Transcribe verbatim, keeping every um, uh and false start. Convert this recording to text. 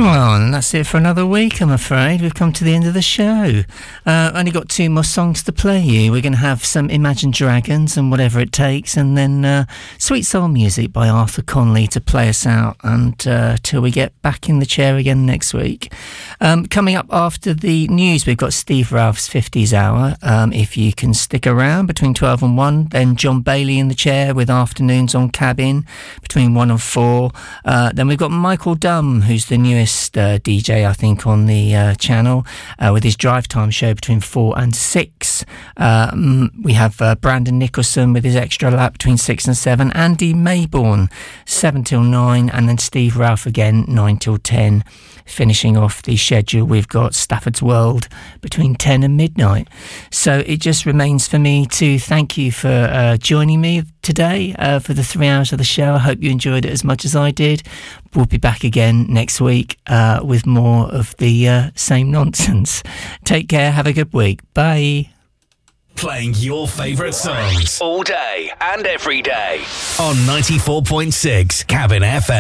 Well, and that's it for another week, I'm afraid. We've come to the end of the show. Uh, only got two more songs to play you. We're going to have some Imagine Dragons and Whatever It Takes, and then uh, Sweet Soul Music by Arthur Conley to play us out until uh, we get back in the chair again next week. Um, coming up after the news, we've got Steve Ralph's fifties Hour. Um, if you can stick around between twelve and one, then John Bailey in the chair with Afternoons on Cabin between one and four. Uh, then we've got Michael Dumm, who's the newest Uh, D J, I think, on the uh, channel uh, with his Drive Time show between four and six. Um, we have uh, Brandon Nicholson with his Extra Lap between six and seven. Andy Mayborn, seven till nine. And then Steve Ralph again, nine till ten. Finishing off the schedule, we've got Stafford's World between ten and midnight. So it just remains for me to thank you for uh, joining me today uh, for the three hours of the show. I hope you enjoyed it as much as I did. We'll be back again next week uh, with more of the uh, same nonsense. Take care. Have a good week. Bye. Playing your favourite songs all day and every day on ninety-four point six Cabin F M.